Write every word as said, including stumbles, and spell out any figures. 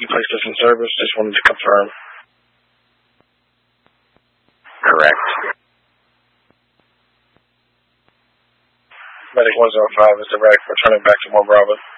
you placed this in service. Just wanted to confirm. Correct. Medic one zero five is direct. Returning back to one Bravo.